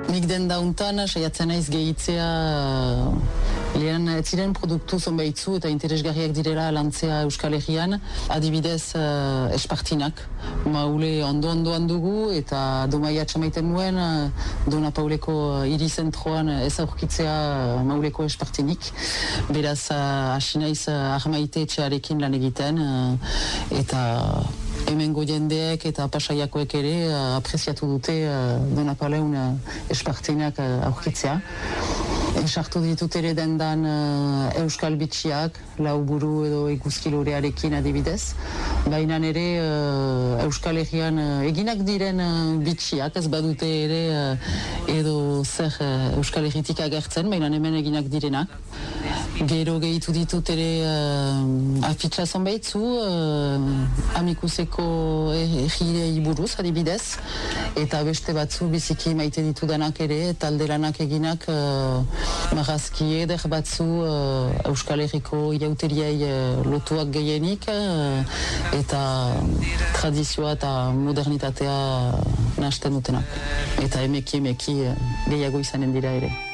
Nik den dauntan, saiatzen naiz gehitzea lehen ziren produktu zonbaitzu eta interesgarriak direla lantzea Euskal Herrian, adibidez espartinak. Maule ondo-ondoan dugu eta domaia txamaiten nuen Dona Pauleko hiri zentroan ez aurkitzea Mauleko espartinik. Beraz, hasi naiz Armaite etxearekin lan egiten eta hemengo jendeek eta pasaiakoek ere apreziatu dute Dona Pauleun espartinak aurkitzea. Sartu ditut ere dendan Euskal Bitxiak, lau buru edo ikuskilorearekin adibidez. Baina ere Euskal Herrian eginak diren bitxiak, ez badute ere edo zer Euskal Herritik agertzen, baina hemen eginak direnak. Gero gehitu ditut ere afitxa zonbaitzu, amikuseko egirei buruz adibidez, eta beste batzu biziki maite ditudanak ere, talde lanak eginak marrazki eder batzu Euskal Herriko irauteriai lotuak gehienik eta tradizioa eta modernitatea nahasten dutenak. Eta emeki gehiago izanen dira ere.